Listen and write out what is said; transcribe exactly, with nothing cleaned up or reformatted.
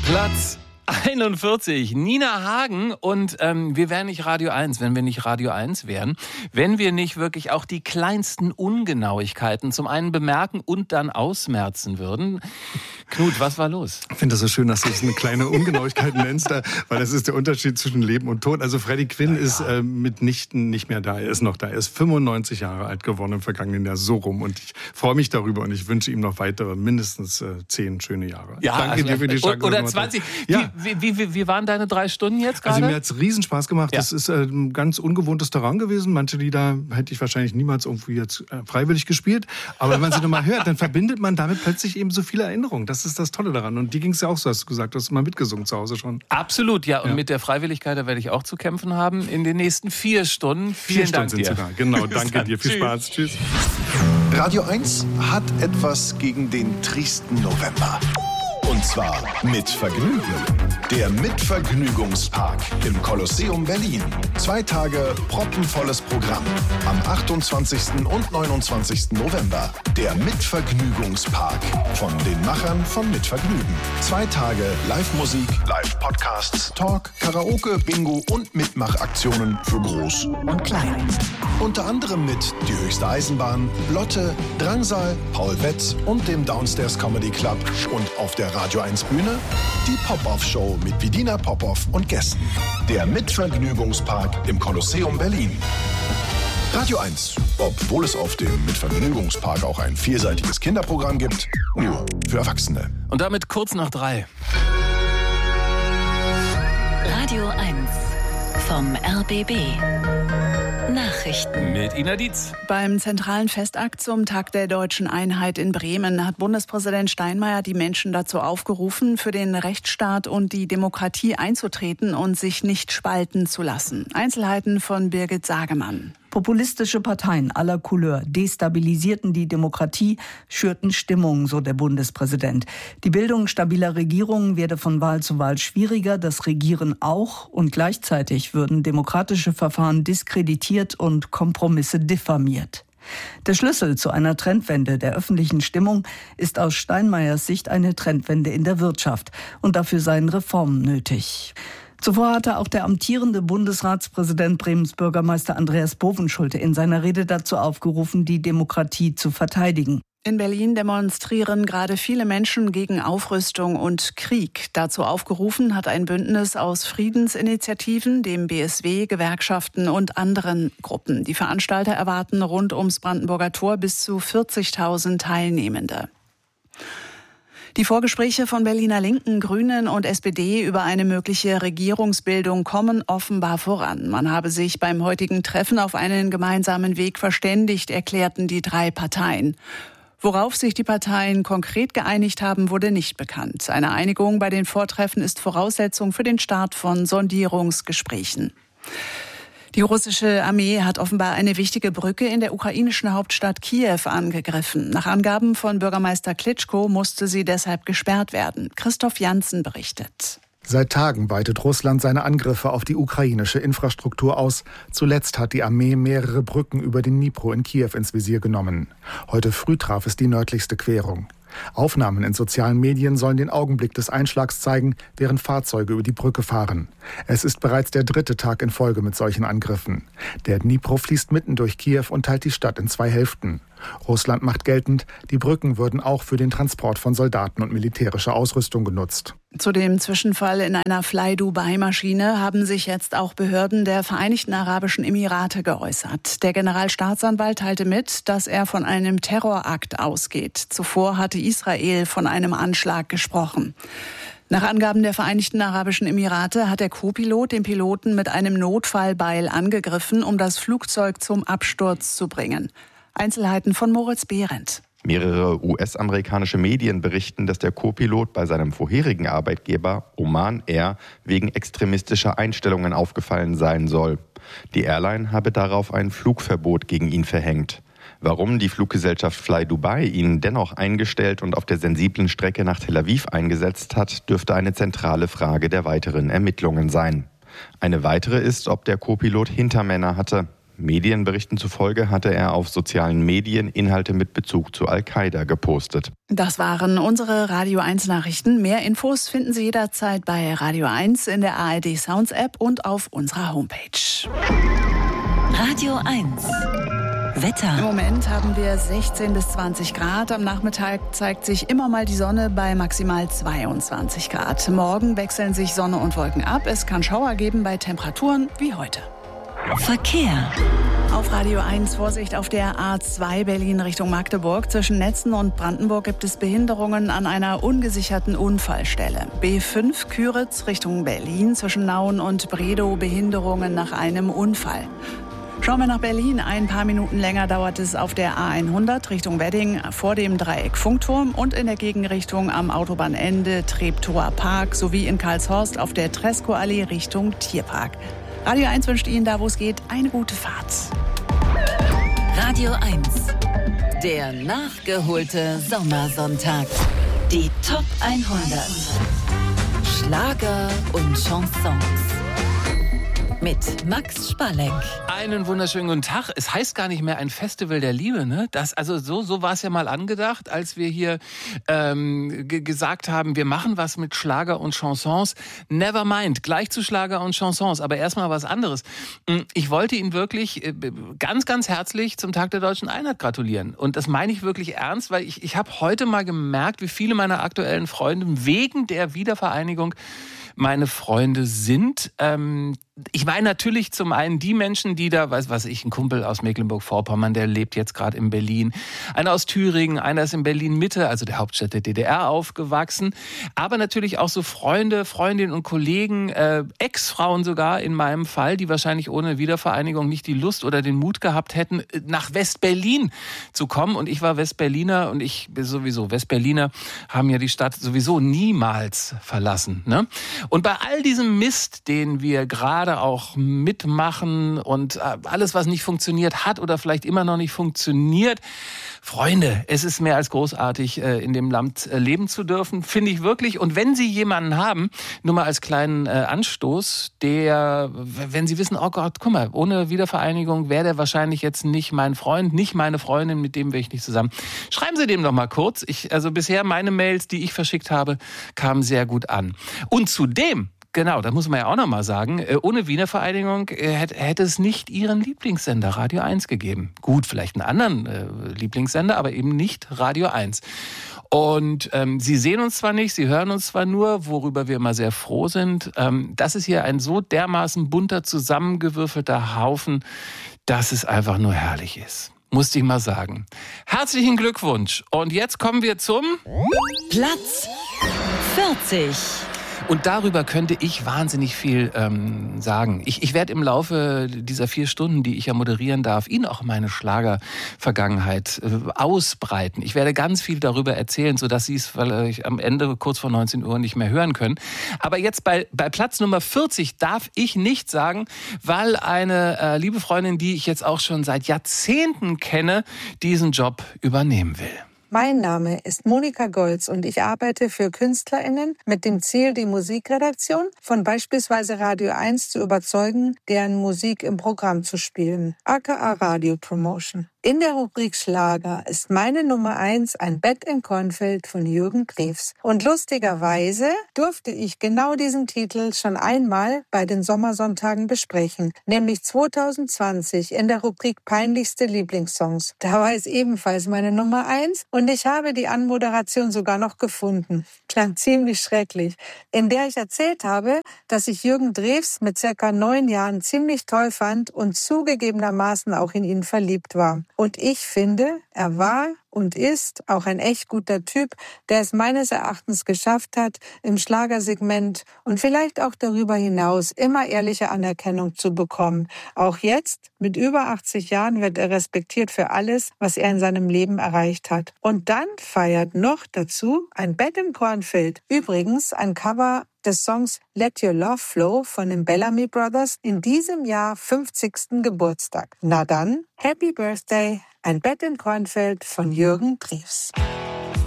Platz einundvierzig, Nina Hagen, und ähm, wir wären nicht Radio eins, wenn wir nicht Radio eins wären, wenn wir nicht wirklich auch die kleinsten Ungenauigkeiten zum einen bemerken und dann ausmerzen würden. Knut, was war los? Ich finde das so schön, dass du es eine kleine Ungenauigkeit nennst, weil das ist der Unterschied zwischen Leben und Tod. Also Freddie Quinn ja, ja. ist äh, mitnichten nicht mehr da, er ist noch da. Er ist fünfundneunzig Jahre alt geworden im vergangenen Jahr, so rum. Und ich freue mich darüber und ich wünsche ihm noch weitere, mindestens äh, zehn schöne Jahre. Ja, Danke also, dir für die Chance. Oder zwanzig. Ja. Wie, wie, wie, wie waren deine drei Stunden jetzt gerade? Also mir hat es riesen Spaß gemacht. Ja. Das ist äh, ein ganz ungewohntes Terrain gewesen. Manche Lieder hätte ich wahrscheinlich niemals irgendwie jetzt äh, freiwillig gespielt. Aber wenn man sie nochmal hört, dann verbindet man damit plötzlich eben so viele Erinnerungen. Das ist das Tolle daran. Und die ging es ja auch so, hast du gesagt. Du hast mal mitgesungen zu Hause schon. Absolut, ja. Und ja. mit der Freiwilligkeit, da werde ich auch zu kämpfen haben in den nächsten vier Stunden. Vielen vier Dank Stunden dir. Sind sie da. Genau, danke dir. Viel Spaß. Tschüss. Radio eins hat etwas gegen den tristen November. Und zwar mit Vergnügen. Der Mitvergnügungspark im Kolosseum Berlin. Zwei Tage proppenvolles Programm. Am achtundzwanzigsten und neunundzwanzigsten November. Der Mitvergnügungspark von den Machern von Mitvergnügen. Zwei Tage Live-Musik, Live-Podcasts, Talk, Karaoke, Bingo und Mitmachaktionen für Groß und Klein. Unter anderem mit Die höchste Eisenbahn, Lotte, Drangsal, Paul Wetz und dem Downstairs Comedy Club. Und auf der Radio eins Bühne die Pop-Off-Show mit Vidina Popov und Gästen. Der Mitvergnügungspark im Kolosseum Berlin. Radio eins, obwohl es auf dem Mitvergnügungspark auch ein vielseitiges Kinderprogramm gibt, nur für Erwachsene. Und damit kurz nach drei. Radio eins vom R B B. Nachrichten mit Ina Dietz. Beim zentralen Festakt zum Tag der Deutschen Einheit in Bremen hat Bundespräsident Steinmeier die Menschen dazu aufgerufen, für den Rechtsstaat und die Demokratie einzutreten und sich nicht spalten zu lassen. Einzelheiten von Birgit Sagemann. Populistische Parteien aller Couleur destabilisierten die Demokratie, schürten Stimmung, so der Bundespräsident. Die Bildung stabiler Regierungen werde von Wahl zu Wahl schwieriger, das Regieren auch, und gleichzeitig würden demokratische Verfahren diskreditiert und Kompromisse diffamiert. Der Schlüssel zu einer Trendwende der öffentlichen Stimmung ist aus Steinmeiers Sicht eine Trendwende in der Wirtschaft, und dafür seien Reformen nötig. Zuvor hatte auch der amtierende Bundesratspräsident Bremens Bürgermeister Andreas Bovenschulte in seiner Rede dazu aufgerufen, die Demokratie zu verteidigen. In Berlin demonstrieren gerade viele Menschen gegen Aufrüstung und Krieg. Dazu aufgerufen hat ein Bündnis aus Friedensinitiativen, dem B S W, Gewerkschaften und anderen Gruppen. Die Veranstalter erwarten rund ums Brandenburger Tor bis zu vierzigtausend Teilnehmende. Die Vorgespräche von Berliner Linken, Grünen und S P D über eine mögliche Regierungsbildung kommen offenbar voran. Man habe sich beim heutigen Treffen auf einen gemeinsamen Weg verständigt, erklärten die drei Parteien. Worauf sich die Parteien konkret geeinigt haben, wurde nicht bekannt. Eine Einigung bei den Vortreffen ist Voraussetzung für den Start von Sondierungsgesprächen. Die russische Armee hat offenbar eine wichtige Brücke in der ukrainischen Hauptstadt Kiew angegriffen. Nach Angaben von Bürgermeister Klitschko musste sie deshalb gesperrt werden. Christoph Janssen berichtet. Seit Tagen weitet Russland seine Angriffe auf die ukrainische Infrastruktur aus. Zuletzt hat die Armee mehrere Brücken über den Dnipro in Kiew ins Visier genommen. Heute früh traf es die nördlichste Querung. Aufnahmen in sozialen Medien sollen den Augenblick des Einschlags zeigen, während Fahrzeuge über die Brücke fahren. Es ist bereits der dritte Tag in Folge mit solchen Angriffen. Der Dnipro fließt mitten durch Kiew und teilt die Stadt in zwei Hälften. Russland macht geltend, die Brücken würden auch für den Transport von Soldaten und militärischer Ausrüstung genutzt. Zu dem Zwischenfall in einer Fly-Dubai-Maschine haben sich jetzt auch Behörden der Vereinigten Arabischen Emirate geäußert. Der Generalstaatsanwalt teilte mit, dass er von einem Terrorakt ausgeht. Zuvor hatte Israel von einem Anschlag gesprochen. Nach Angaben der Vereinigten Arabischen Emirate hat der Co-Pilot den Piloten mit einem Notfallbeil angegriffen, um das Flugzeug zum Absturz zu bringen. Einzelheiten von Moritz Behrendt. Mehrere U S-amerikanische Medien berichten, dass der Co-Pilot bei seinem vorherigen Arbeitgeber Oman Air wegen extremistischer Einstellungen aufgefallen sein soll. Die Airline habe darauf ein Flugverbot gegen ihn verhängt. Warum die Fluggesellschaft Fly Dubai ihn dennoch eingestellt und auf der sensiblen Strecke nach Tel Aviv eingesetzt hat, dürfte eine zentrale Frage der weiteren Ermittlungen sein. Eine weitere ist, ob der Co-Pilot Hintermänner hatte. Medienberichten zufolge hatte er auf sozialen Medien Inhalte mit Bezug zu Al-Qaida gepostet. Das waren unsere Radio eins Nachrichten. Mehr Infos finden Sie jederzeit bei Radio eins in der A R D Sounds App und auf unserer Homepage. Radio eins. Wetter. Im Moment haben wir sechzehn bis zwanzig Grad. Am Nachmittag zeigt sich immer mal die Sonne bei maximal zweiundzwanzig Grad. Morgen wechseln sich Sonne und Wolken ab. Es kann Schauer geben bei Temperaturen wie heute. Verkehr. Auf Radio eins Vorsicht auf der A zwei Berlin Richtung Magdeburg. Zwischen Netzen und Brandenburg gibt es Behinderungen an einer ungesicherten Unfallstelle. B fünf Küritz Richtung Berlin. Zwischen Nauen und Bredow Behinderungen nach einem Unfall. Schauen wir nach Berlin. Ein paar Minuten länger dauert es auf der A hundert Richtung Wedding vor dem Dreieck Funkturm und in der Gegenrichtung am Autobahnende Treptower Park sowie in Karlshorst auf der Tresco-Allee Richtung Tierpark. Radio eins wünscht Ihnen da, wo es geht, eine gute Fahrt. Radio eins. Der nachgeholte Sommersonntag. Die Top hundert. Schlager und Chansons. Mit Max Spalleck. Einen wunderschönen guten Tag. Es heißt gar nicht mehr ein Festival der Liebe, ne? Das, also so, so war es ja mal angedacht, als wir hier ähm, g- gesagt haben, wir machen was mit Schlager und Chansons. Never mind, gleich zu Schlager und Chansons, aber erstmal was anderes. Ich wollte Ihnen wirklich äh, ganz, ganz herzlich zum Tag der Deutschen Einheit gratulieren. Und das meine ich wirklich ernst, weil ich, ich habe heute mal gemerkt, wie viele meiner aktuellen Freunde wegen der Wiedervereinigung meine Freunde sind. Ähm, ich meine natürlich zum einen die Menschen, die da, weiß was ich, ein Kumpel aus Mecklenburg-Vorpommern, der lebt jetzt gerade in Berlin. Einer aus Thüringen, einer ist in Berlin-Mitte, also der Hauptstadt der D D R, aufgewachsen. Aber natürlich auch so Freunde, Freundinnen und Kollegen, äh, Ex-Frauen sogar in meinem Fall, die wahrscheinlich ohne Wiedervereinigung nicht die Lust oder den Mut gehabt hätten, nach West-Berlin zu kommen. Und ich war Westberliner und ich bin sowieso, Westberliner haben ja die Stadt sowieso niemals verlassen, ne? Und bei all diesem Mist, den wir gerade auch mitmachen und alles, was nicht funktioniert hat oder vielleicht immer noch nicht funktioniert, Freunde, es ist mehr als großartig, in dem Land leben zu dürfen, finde ich wirklich. Und wenn Sie jemanden haben, nur mal als kleinen Anstoß, der, wenn Sie wissen, oh Gott, guck mal, ohne Wiedervereinigung wäre der wahrscheinlich jetzt nicht mein Freund, nicht meine Freundin, mit dem wäre ich nicht zusammen. Schreiben Sie dem doch mal kurz. Ich, also bisher meine Mails, die ich verschickt habe, kamen sehr gut an. Und zudem, genau, das muss man ja auch noch mal sagen, ohne Wiener Vereinigung hätte es nicht Ihren Lieblingssender Radio eins gegeben. Gut, vielleicht einen anderen äh, Lieblingssender, aber eben nicht Radio eins. Und ähm, Sie sehen uns zwar nicht, Sie hören uns zwar nur, worüber wir immer sehr froh sind. Ähm, das ist hier ein so dermaßen bunter, zusammengewürfelter Haufen, dass es einfach nur herrlich ist. Musste ich mal sagen. Herzlichen Glückwunsch. Und jetzt kommen wir zum Platz vierzig. Und darüber könnte ich wahnsinnig viel ähm, sagen. Ich, ich werde im Laufe dieser vier Stunden, die ich ja moderieren darf, Ihnen auch meine Schlager-Vergangenheit äh, ausbreiten. Ich werde ganz viel darüber erzählen, sodass Sie es vielleicht am Ende kurz vor neunzehn Uhr nicht mehr hören können. Aber jetzt bei, bei Platz Nummer vierzig darf ich nicht sagen, weil eine äh, liebe Freundin, die ich jetzt auch schon seit Jahrzehnten kenne, diesen Job übernehmen will. Mein Name ist Monika Golz und ich arbeite für KünstlerInnen mit dem Ziel, die Musikredaktion von beispielsweise Radio eins zu überzeugen, deren Musik im Programm zu spielen, aka Radio Promotion. In der Rubrik Schlager ist meine Nummer eins ein Bett in Kornfeld von Jürgen Drews. Und lustigerweise durfte ich genau diesen Titel schon einmal bei den Sommersonntagen besprechen, nämlich zwanzig zwanzig in der Rubrik Peinlichste Lieblingssongs. Da war es ebenfalls meine Nummer eins und ich habe die Anmoderation sogar noch gefunden. Klang ziemlich schrecklich, in der ich erzählt habe, dass ich Jürgen Drews mit circa neun Jahren ziemlich toll fand und zugegebenermaßen auch in ihn verliebt war. Und ich finde, er war und ist auch ein echt guter Typ, der es meines Erachtens geschafft hat, im Schlagersegment und vielleicht auch darüber hinaus immer ehrliche Anerkennung zu bekommen. Auch jetzt, mit über achtzig Jahren, wird er respektiert für alles, was er in seinem Leben erreicht hat. Und dann feiert noch dazu ein Bett im Kornfeld. Übrigens ein Cover des Songs Let Your Love Flow von den Bellamy Brothers in diesem Jahr fünfzigsten Geburtstag. Na dann, Happy Birthday, ein Bett in Kornfeld von Jürgen Drews.